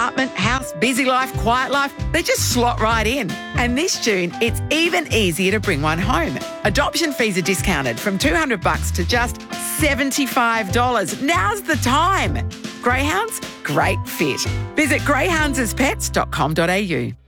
apartment, house, busy life, quiet life, they just slot right in. And this June, it's even easier to bring one home. Adoption fees are discounted from $200 to just $75. Now's the time. Greyhounds, great fit. Visit greyhoundsaspets.com.au.